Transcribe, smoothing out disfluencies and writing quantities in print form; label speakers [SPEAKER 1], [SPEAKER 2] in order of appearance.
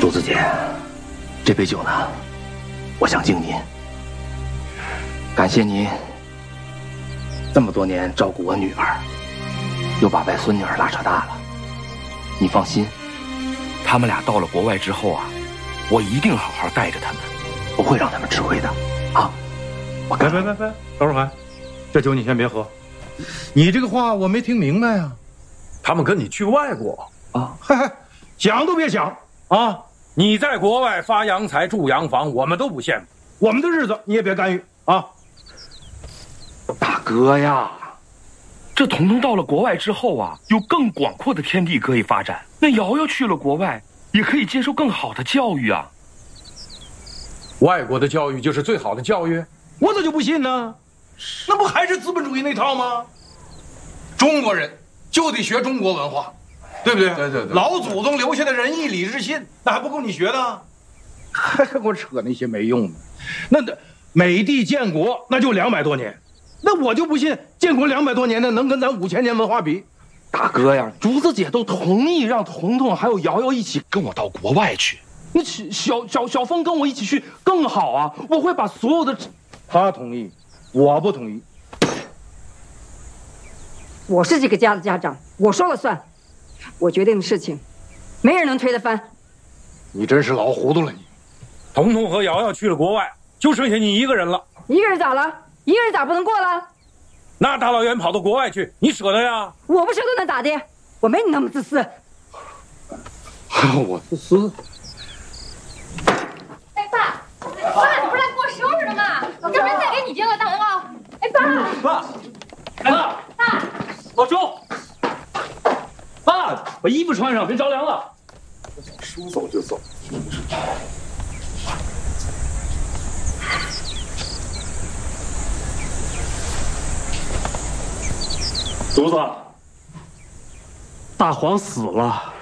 [SPEAKER 1] 竹子姐，这杯酒呢，我想敬您，感谢您这么多年照顾我女儿，又把外孙女儿拉扯大了。你放心，
[SPEAKER 2] 他们俩到了国外之后啊，我一定好好带着他们，
[SPEAKER 1] 不会让他们吃亏的啊！我
[SPEAKER 3] 别，高若涵，这酒你先别喝。你这个话我没听明白啊。
[SPEAKER 4] 他们跟你去外国
[SPEAKER 1] 啊？
[SPEAKER 3] 嗨，想都别想啊！
[SPEAKER 4] 你在国外发洋财、住洋房，我们都不羡慕。
[SPEAKER 3] 我们的日子你也别干预啊！
[SPEAKER 1] 大哥呀，
[SPEAKER 2] 这彤彤到了国外之后啊，有更广阔的天地可以发展。那瑶瑶去了国外，也可以接受更好的教育啊。
[SPEAKER 4] 外国的教育就是最好的教育？
[SPEAKER 3] 我咋就不信呢？那不还是资本主义那套吗？中国人就得学中国文化，对不对？
[SPEAKER 4] 对。
[SPEAKER 3] 老祖宗留下的仁义礼智信，那还不够你学的？还给我扯那些没用的。那美帝建国那就200多年，那我就不信建国200多年的能跟咱5000年文化比。
[SPEAKER 1] 大哥呀，竹子姐都同意让彤彤还有瑶瑶一起跟我到国外去。你小峰跟我一起去更好啊！我会把所有的……
[SPEAKER 3] 他同意，我不同意。
[SPEAKER 5] 我是这个家的家长，我说了算，我决定的事情，没人能推得翻。
[SPEAKER 3] 你真是老糊涂了你。
[SPEAKER 4] 彤彤和瑶瑶去了国外，就剩下你一个人了。
[SPEAKER 5] 一个人咋了？一个人咋不能过了？
[SPEAKER 4] 那大老远跑到国外去，你舍得呀？
[SPEAKER 5] 我不舍得能咋的？我没你那么自私。
[SPEAKER 3] 我自私？
[SPEAKER 6] 哎，爸，你不是来过生日的吗？要不然再给你订个蛋糕。哎，爸，
[SPEAKER 2] 爸，老周，爸，把衣服穿上，别着凉了。
[SPEAKER 4] 说走就走。
[SPEAKER 2] 竹子，大黄死了。